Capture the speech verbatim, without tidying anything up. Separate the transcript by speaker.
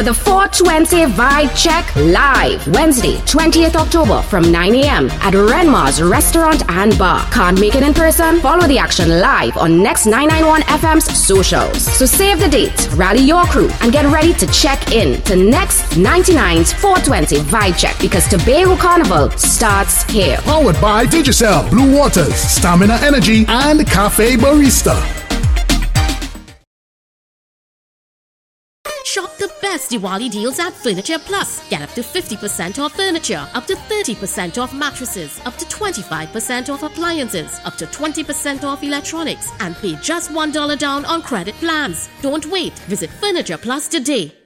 Speaker 1: for the four twenty Vibe Check live Wednesday, twentieth October from nine a.m. at Renmar's Restaurant and Bar. Can't make it in person? Follow the action live on Next nine ninety-one F M's socials. So save the date, rally your crew, and get ready to check in to Next ninety-nine's four twenty Vibe Check because Tobago Carnival starts here.
Speaker 2: Powered by Digicel, Blue Waters, Stamina Energy, and Cafe Barista.
Speaker 3: Shop the best Diwali deals at Furniture Plus. Get up to fifty percent off furniture, up to thirty percent off mattresses, up to twenty-five percent off appliances, up to twenty percent off electronics, and pay just one dollar down on credit plans. Don't wait. Visit Furniture Plus today.